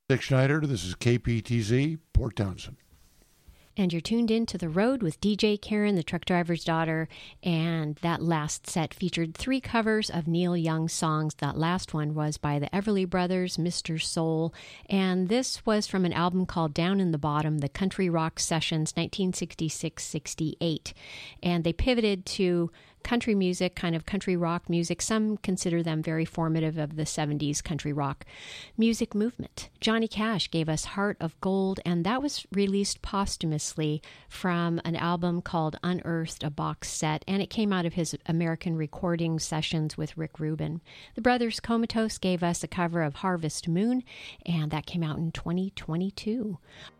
Dick Schneider, this is KPTZ, Port Townsend. And you're tuned in to The Road with DJ Karen, the truck driver's daughter. And that last set featured 3 covers of Neil Young's songs. That last one was by the Everly Brothers, Mr. Soul. And this was from an album called Down in the Bottom, the Country Rock Sessions, 1966-68. And they pivoted to country music, kind of country rock music. Some consider them very formative of the 70s country rock music movement. Johnny Cash gave us Heart of Gold, and that was released posthumously from an album called Unearthed, a box set, and it came out of his American recording sessions with Rick Rubin. The Brothers Comatose gave us a cover of Harvest Moon, and that came out in 2022.